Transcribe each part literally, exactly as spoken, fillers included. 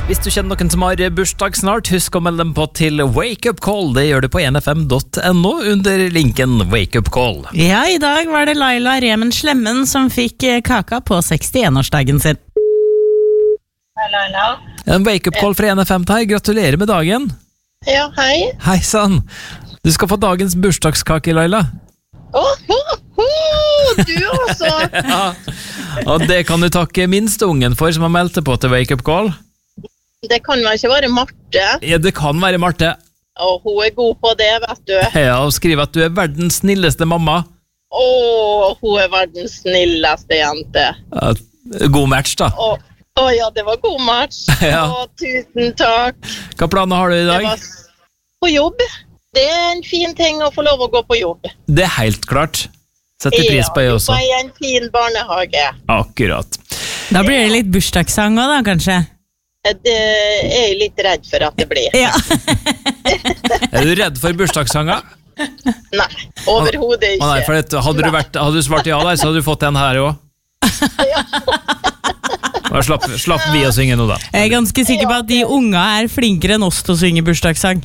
Hvis du kjenner noen som har bursdag snart, husk å melde dem på til Wake Up Call. Det gjør du på nfm punktum no under linken Wake Up Call. Ja, i dag var det Laila Remen Slemmen som fikk kaka på sekstién-årsdagen sin. Hei, Laila. En Wake Up Call fra N F M her. Gratulerer med dagen. Ja, hei. Hei sann. Du skal få dagens bursdagskake, Laila. Åh, oh, oh, oh, du også. Ja. Og det kan du takke minste ungen for som har meldt på til Wake Up Call. Det kan vel ikke være Marte? Ja, det kan være Marte. Og hun er god på det, vet du. Ja, og skriver at du er verdens snilleste mamma. Åh, hun er verdens snilleste jente. Ja, god match da. Åh, åh ja, det var god match. Ja. Åh, tusen takk. Hva planer har du i dag? Det var på jobb. Det er en fin ting å få lov å gå på jobb. Det er helt klart. Setter pris på det også. Ja, jobba i en fin barnehage. Akkurat. Da blir det litt bursdagssang også da, kanskje? Det er jeg litt redd for at det blir. Ja. Er du redd for bursdagssanger? Nei, overhodet ikke. Å nei, for det, hadde, du vært, hadde du svart ja der, så hadde du fått en her også. Ja. Da slapp, slapp vi å synge nå da. Jeg er ganske sikker på at de unga er flinkere enn oss til å synge bursdagssang.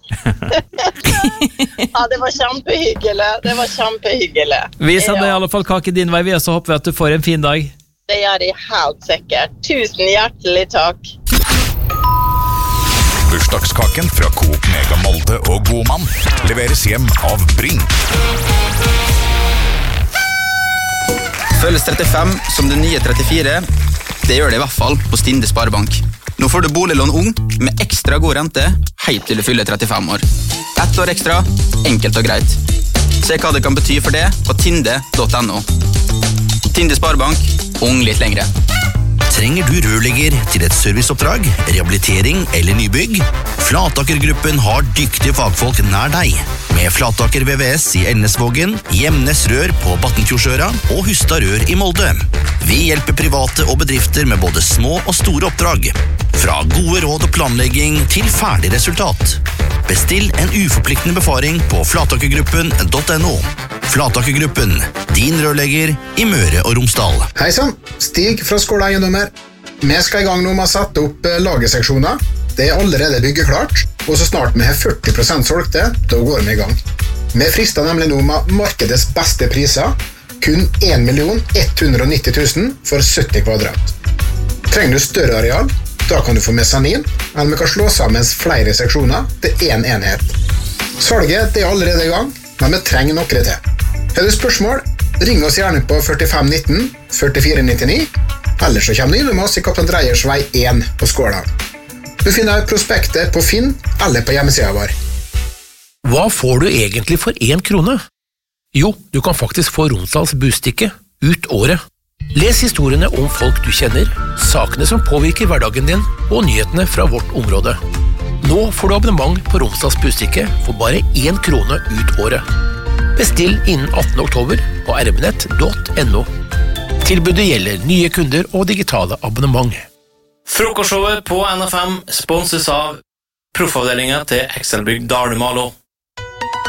Ja, det var kjempehyggelig. Det var kjempehyggelig. Vi sender Ja. i alle fall kake din vei, vi, og så håper vi at du får en fin dag. Det gjør jeg helt sikkert. Tusen hjertelig takk. Bursdagskaken fra Coop Mega Molde og Godmann leveres hjem av Bring. Føles trettifem som det nye trettifire. Det gjør det i hvert fall på Stinde Sparebank. Nå får du boliglån ung med ekstra god rente helt til du fyller trettifem år. Ett år ekstra, enkelt og greit. Se hva det kan bety for det på tinde punktum no. Tinde Sparebank, ung litt lengre. Trenger du rørlegger til et serviceoppdrag, rehabilitering eller nybygg? Flatakergruppen har dyktige fagfolk nær deg. Med Flataker V V S i Elnesvågen, Gjemnes Rør på Battenfjordsøra og Hustad Rør i Molde. Vi hjelper private og bedrifter med både små og store oppdrag. Fra gode råd og planlegging til ferdig resultat. Bestill en uforpliktende befaring på flatakergruppen punktum no. Flatakergruppen, din rørlegger i Møre og Romsdal. Hei sann, Stig fra Skåla Eiendommer. Vi skal i gang nå med å sette opp lagerseksjoner. Det er allerede byggeklart, og så snart vi har førti prosent solgte, da går vi i gang. Vi frister nemlig nå med markedets beste priser, kun en million ett hundre og nitti tusen for sytti kvadrat. Trenger du større areal? Da kan du få mesanin, eller vi kan slå sammen flere seksjoner til en enhet. Salget det er allerede i gang, men vi trenger noe til. Har du spørsmål? Ring oss gjerne på førtifem nitten førtifire nittini, eller så kommer du innom oss i Kaptein Dreyers vei én på Skåla. Du finner prospektet på Finn eller på hjemmesida vår. Hva får du egentlig for én krone? Jo, du kan faktisk få Romsdals bustikke ut året. Les historiene om folk du kjenner, sakene som påvirker hverdagen din, og nyhetene fra vårt område. Nå får du abonnement på Romsdals bustikke for bare én krone ut året. Bestill innen attende oktober på erbnett punktum no. Tilbudet gjelder nye kunder og digitale abonnement. Frokostshowet på N F M sponses av Proffavdelingen til Excelbygg Dalmalo.